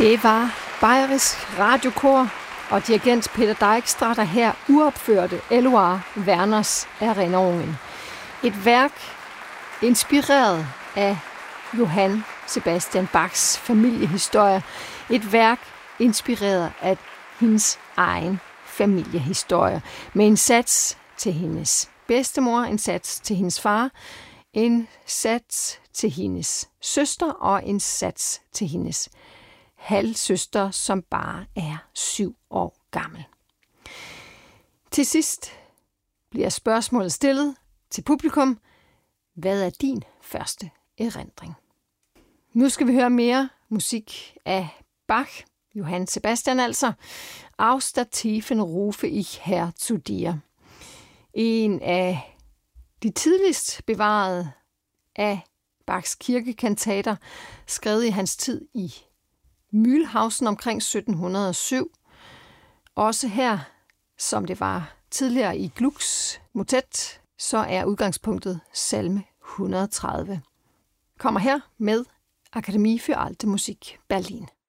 Det var Bayerisk Radiokor og dirigent Peter Dijkstra, der her uopførte Eloise Werners Erinnerungen. Et værk inspireret af Johann Sebastian Bachs familiehistorie. Et værk inspireret af hendes egen familiehistorie. Med en sats til hendes bedstemor, en sats til hendes far, en sats til hendes søster og en sats til hendes halvsøster, som bare er 7 år gammel. Til sidst bliver spørgsmålet stillet til publikum. Hvad er din første erindring? Nu skal vi høre mere musik af Bach, Johann Sebastian altså, Aus der Tiefen rufe ich Herr zu dir. En af de tidligst bevarede af Bachs kirkekantater, skrevet i hans tid i Mühlhausen omkring 1707. Også her, som det var tidligere i Glucks motet, så er udgangspunktet salme 130. Kommer her med Akademie für Alte Musik Berlin.